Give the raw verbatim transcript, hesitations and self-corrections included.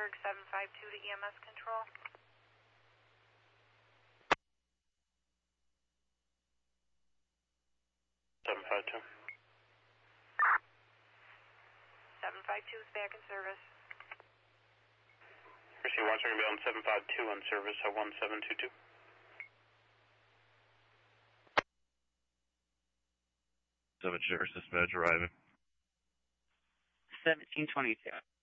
Pittsburgh seven five two to E M S control. seven five two. seven five two is back in service. Receive watch, are going to be on seven five two on service at one seven two two. seven Sheriff Dispatch arriving. seventeen twenty-two.